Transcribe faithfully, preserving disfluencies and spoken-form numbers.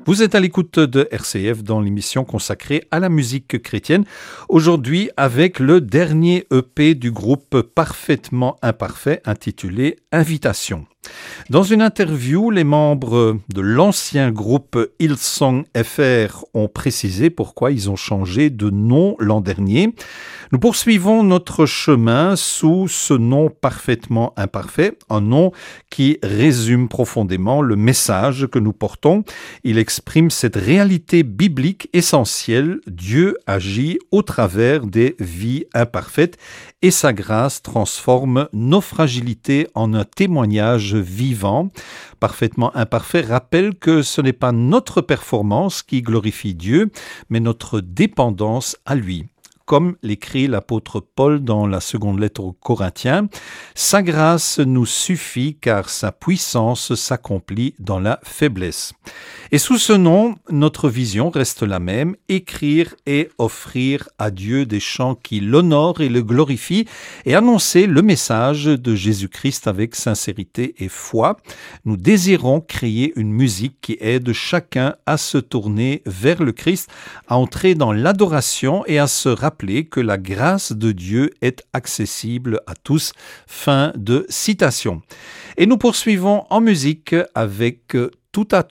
Vous êtes à l'écoute de R C F dans l'émission consacrée à la musique chrétienne. Aujourd'hui avec le dernier E P du groupe Parfaitement Imparfait intitulé Invitation. Dans une interview, les membres de l'ancien groupe Hillsong F R ont précisé pourquoi ils ont changé de nom l'an dernier. Nous poursuivons notre chemin sous ce nom parfaitement imparfait, un nom qui résume profondément le message que nous portons. Il exprime cette réalité biblique essentielle. Dieu agit au travers des vies imparfaites et sa grâce transforme nos fragilités en un témoignage vivant. Parfaitement imparfait rappelle que ce n'est pas notre performance qui glorifie Dieu, mais notre dépendance à lui. Comme l'écrit l'apôtre Paul dans la seconde lettre aux Corinthiens, « Sa grâce nous suffit car sa puissance s'accomplit dans la faiblesse ». Et sous ce nom, notre vision reste la même, écrire et offrir à Dieu des chants qui l'honorent et le glorifient et annoncer le message de Jésus-Christ avec sincérité et foi. Nous désirons créer une musique qui aide chacun à se tourner vers le Christ, à entrer dans l'adoration et à se rappeler que la grâce de Dieu est accessible à tous. Fin de citation. Et nous poursuivons en musique avec « Tout à toi ».